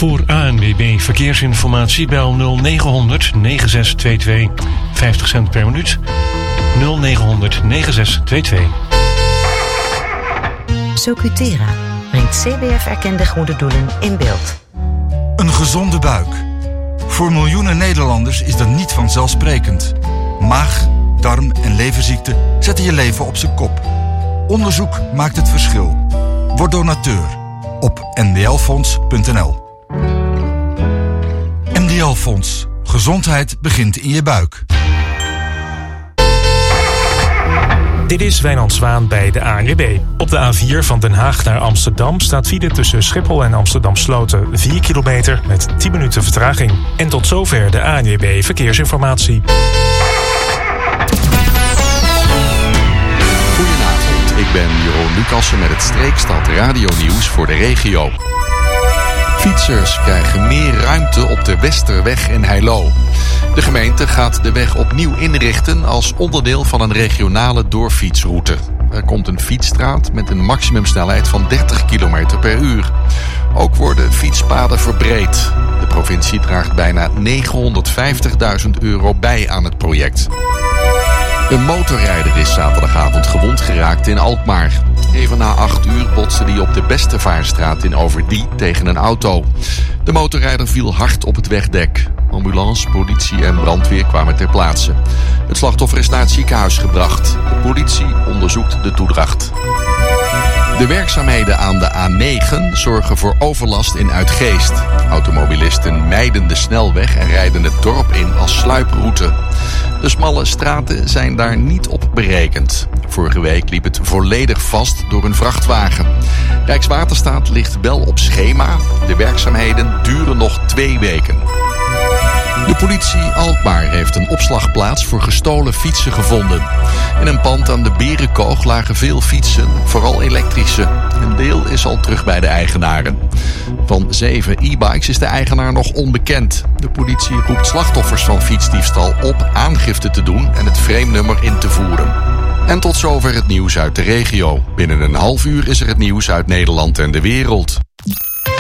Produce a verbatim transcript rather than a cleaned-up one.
Voor A N W B Verkeersinformatie bel nul negen honderd negen zes twee twee. vijftig cent per minuut. nul negen honderd negen zes twee twee. Socutera brengt C B F-erkende goede doelen in beeld. Een gezonde buik. Voor miljoenen Nederlanders is dat niet vanzelfsprekend. Maag, darm en leverziekten zetten je leven op zijn kop. Onderzoek maakt het verschil. Word donateur op n d l fonds punt n l. N D L Fonds. Gezondheid begint in je buik. Dit is Wijnand Zwaan bij de A N W B. Op de A vier van Den Haag naar Amsterdam staat file tussen Schiphol en Amsterdam Sloten vier kilometer met tien minuten vertraging. En tot zover de A N W B Verkeersinformatie. Goedenavond, ik ben Jeroen Lucassen met het Streekstad Radio-nieuws voor de regio. Fietsers krijgen meer ruimte op de Westerweg in Heilo. De gemeente gaat de weg opnieuw inrichten als onderdeel van een regionale doorfietsroute. Er komt een fietsstraat met een maximumsnelheid van dertig kilometer per uur. Ook worden fietspaden verbreed. De provincie draagt bijna negenhonderdvijftigduizend euro bij aan het project. Een motorrijder is zaterdagavond gewond geraakt in Alkmaar. Even na acht uur botste hij op de Bestevaarstraat in Overdie tegen een auto. De motorrijder viel hard op het wegdek. Ambulance, politie en brandweer kwamen ter plaatse. Het slachtoffer is naar het ziekenhuis gebracht. De politie onderzoekt de toedracht. De werkzaamheden aan de A negen zorgen voor overlast in Uitgeest. Automobilisten mijden de snelweg en rijden het dorp in als sluiproute. De smalle straten zijn daar niet op berekend. Vorige week liep het volledig vast door een vrachtwagen. Rijkswaterstaat ligt wel op schema. De werkzaamheden duren nog twee weken. De politie Alkmaar heeft een opslagplaats voor gestolen fietsen gevonden. In een pand aan de Berenkoog lagen veel fietsen, vooral elektrische. Een deel is al terug bij de eigenaren. Van zeven e-bikes is de eigenaar nog onbekend. De politie roept slachtoffers van fietsdiefstal op aangifte te doen en het frame-nummer in te voeren. En tot zover het nieuws uit de regio. Binnen een half uur is er het nieuws uit Nederland en de wereld.